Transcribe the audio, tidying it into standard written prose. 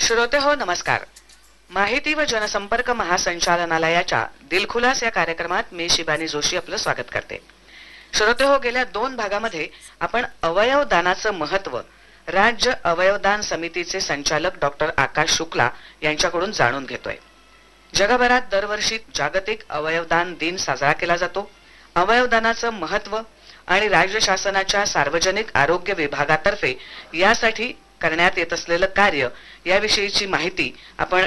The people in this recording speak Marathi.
श्रोते हो नमस्कार. माहिती व जनसंपर्क महासंचालनालयाच्या दिलखुलास या कार्यक्रमात मी शिबानी जोशी आपलं स्वागत करते. श्रोते हो, गेल्या 2 भागामध्ये आपण अवयव दानाचं महत्व राज्य अवयवदान समितीचे संचालक डॉक्टर आकाश शुक्ला यांच्याकडून जाणून घेतोय. जगभरात दरवर्षी जागतिक अवयवदान दिन साजरा केला जातो. अवयवदानाचं महत्व आणि राज्य शासनाच्या सार्वजनिक आरोग्य विभागातर्फे यासाठी करण्यात येत असलेलं कार्य याविषयीची माहिती आपण